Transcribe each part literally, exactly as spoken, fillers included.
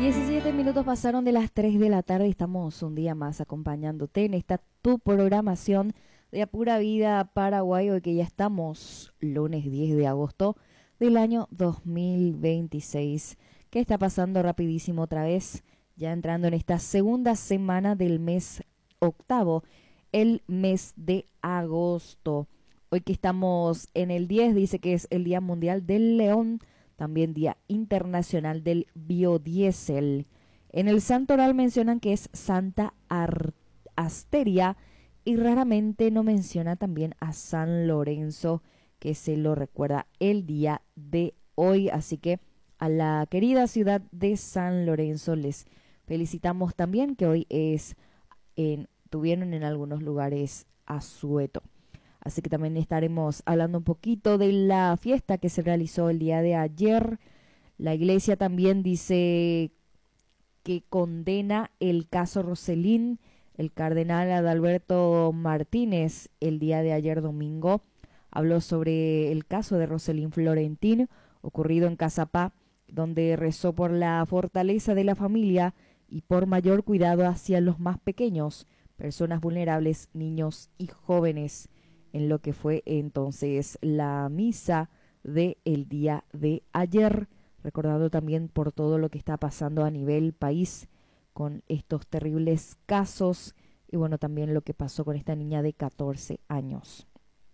diecisiete minutos pasaron de las tres de la tarde y estamos un día más acompañándote en esta tu programación de A Pura Vida Paraguay, hoy que ya estamos lunes diez de agosto del año dos mil veintiséis. ¿Qué está pasando rapidísimo otra vez? Ya entrando en esta segunda semana del mes octavo, el mes de agosto. Hoy que estamos en el diez, dice que es el Día Mundial del León, también Día Internacional del Biodiesel. En el santoral mencionan que es Santa Ar- Asteria y raramente no menciona también a San Lorenzo, que se lo recuerda el día de hoy. Así que a la querida ciudad de San Lorenzo les felicitamos también, que hoy es en, tuvieron en algunos lugares asueto. Así que también estaremos hablando un poquito de la fiesta que se realizó el día de ayer. La iglesia también dice que condena el caso Roselín. El cardenal Adalberto Martínez el día de ayer domingo habló sobre el caso de Roselín Florentín ocurrido en Cazapá, donde rezó por la fortaleza de la familia y por mayor cuidado hacia los más pequeños, personas vulnerables, niños y jóvenes, en lo que fue entonces la misa del día de ayer, recordando también por todo lo que está pasando a nivel país con estos terribles casos y bueno, también lo que pasó con esta niña de catorce años.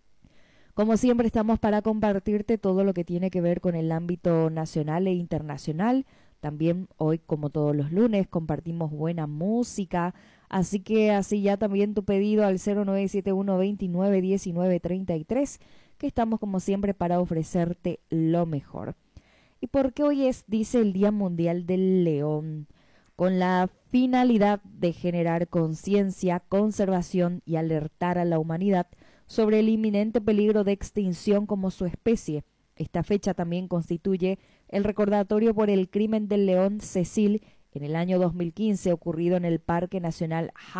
Como siempre estamos para compartirte todo lo que tiene que ver con el ámbito nacional e internacional. También hoy, como todos los lunes, compartimos buena música, así que así ya también tu pedido al cero nueve siete uno veintinueve diecinueve treinta y tres, que estamos como siempre para ofrecerte lo mejor. Y porque hoy es, dice, el Día Mundial del León, con la finalidad de generar conciencia, conservación y alertar a la humanidad sobre el inminente peligro de extinción como su especie. Esta fecha también constituye el recordatorio por el crimen del león Cecil en el año dos mil quince ocurrido en el Parque Nacional